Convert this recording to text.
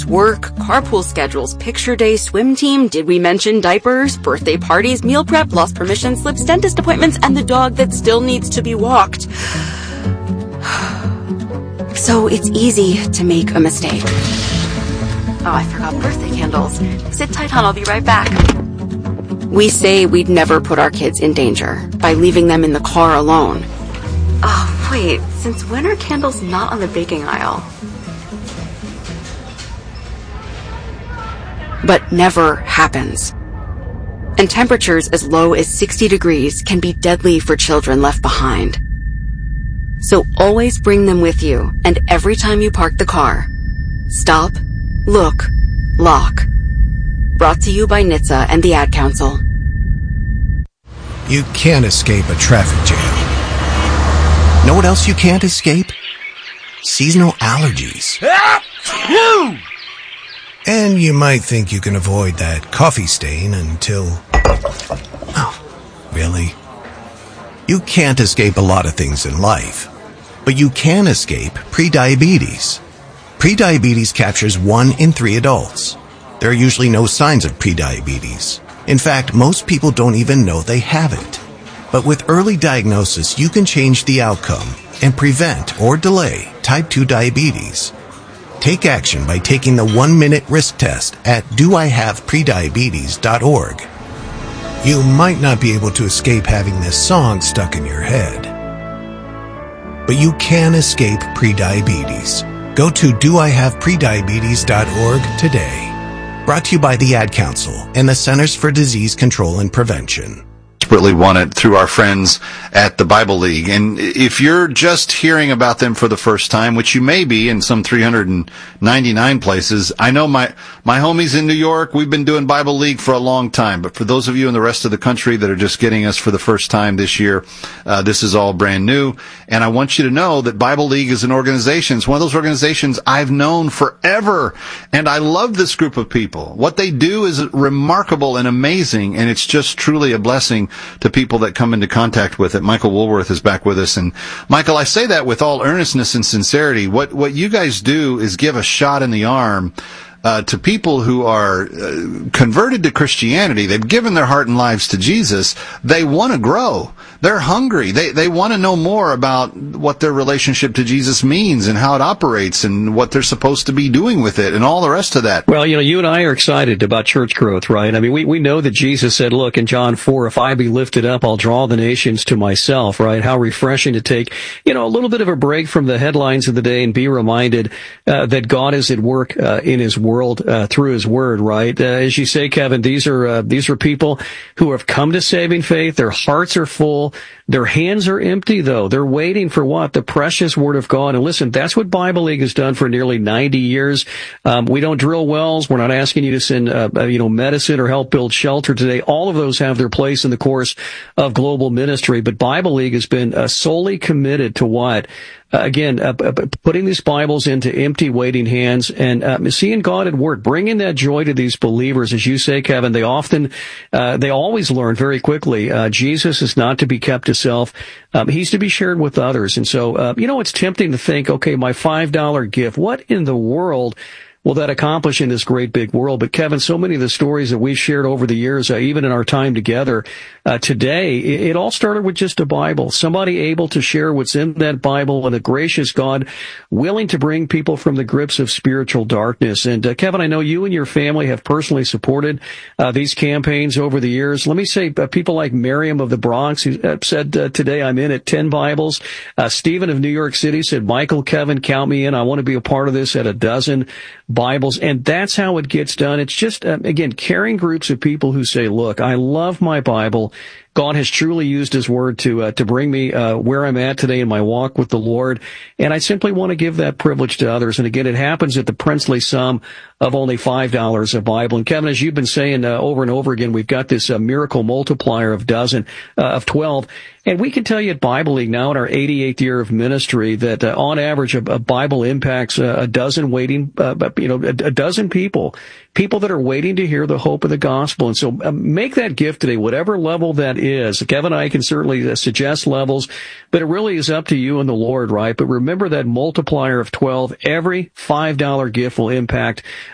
house, work, carpool schedules, picture day, swim team, did we mention diapers, birthday parties, meal prep, lost permission slips, dentist appointments, and the dog that still needs to be walked. So it's easy to make a mistake. Oh, I forgot birthday candles. Sit tight, hon, I'll be right back. We say we'd never put our kids in danger by leaving them in the car alone. Oh, wait, since when are candles not on the baking aisle? But never happens. And temperatures as low as 60 degrees can be deadly for children left behind. So always bring them with you, and every time you park the car, stop, look, lock. Brought to you by NHTSA and the Ad Council. You can't escape a traffic jam. Know what else you can't escape? Seasonal allergies. And you might think you can avoid that coffee stain until... Oh, really? You can't escape a lot of things in life, but you can escape prediabetes. Prediabetes captures 1 in 3 adults. There are usually no signs of prediabetes. In fact, most people don't even know they have it. But with early diagnosis, you can change the outcome and prevent or delay type 2 diabetes. Take action by taking the 1-minute risk test at doihaveprediabetes.org. You might not be able to escape having this song stuck in your head, but you can escape prediabetes. Go to doihaveprediabetes.org today. Brought to you by the Ad Council and the Centers for Disease Control and Prevention. Desperately wanted through our friends at the Bible League. And if you're just hearing about them for the first time, which you may be in some 399 places, I know my homies in New York, we've been doing Bible League for a long time. But for those of you in the rest of the country that are just getting us for the first time this year, this is all brand new. And I want you to know that Bible League is an organization. It's one of those organizations I've known forever. And I love this group of people. What they do is remarkable and amazing. And it's just truly a blessing to people that come into contact with it. Michael Woolworth is back with us. And Michael, I say that with all earnestness and sincerity. What you guys do is give a shot in the arm to people who are converted to Christianity. They've given their heart and lives to Jesus. They want to grow. They're hungry. They want to know more about what their relationship to Jesus means and how it operates and what they're supposed to be doing with it and all the rest of that. Well, you and I are excited about church growth, right? I mean, we know that Jesus said, look, in John 4, if I be lifted up, I'll draw the nations to myself, right? How refreshing to take, a little bit of a break from the headlines of the day and be reminded that God is at work in His world through His Word, right? As you say, Kevin, these are people who have come to saving faith. Their hearts are full. Their hands are empty, though. They're waiting for what? The precious Word of God. And listen, that's what Bible League has done for nearly 90 years. We don't drill wells. We're not asking you to send, medicine or help build shelter today. All of those have their place in the course of global ministry. But Bible League has been solely committed to what? Putting these Bibles into empty, waiting hands and seeing God at work, bringing that joy to these believers. As you say, Kevin, they always learn very quickly. Jesus is not to be kept to self. He's to be shared with others. And so, it's tempting to think, okay, my $5 gift, what in the world will that accomplish in this great big world? But Kevin, so many of the stories that we've shared over the years, even in our time together today, it all started with just a Bible. Somebody able to share what's in that Bible, and a gracious God willing to bring people from the grips of spiritual darkness. And Kevin, I know you and your family have personally supported these campaigns over the years. Let me say, people like Miriam of the Bronx, who said today, I'm in at 10 Bibles. Stephen of New York City said, Michael, Kevin, count me in. I want to be a part of this at 12 Bibles. And that's how it gets done. It's just, caring groups of people who say, look, I love my Bible. God has truly used His Word to bring me where I'm at today in my walk with the Lord, and I simply want to give that privilege to others. And again, it happens at the princely sum of only $5 a Bible. And Kevin, as you've been saying over and over again, we've got this miracle multiplier of 12. And we can tell you at Bible League now in our 88th year of ministry that on average a Bible impacts a dozen people that are waiting to hear the hope of the gospel. And so make that gift today, whatever level that is. Kevin and I can certainly suggest levels, but it really is up to you and the Lord, right? But remember that multiplier of 12. Every $5 gift will impact